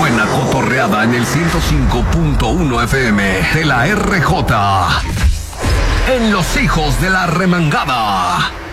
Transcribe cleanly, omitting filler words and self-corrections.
buena cotorreada en el 105.1 FM de la RJ. En Los Hijos de la Remangada.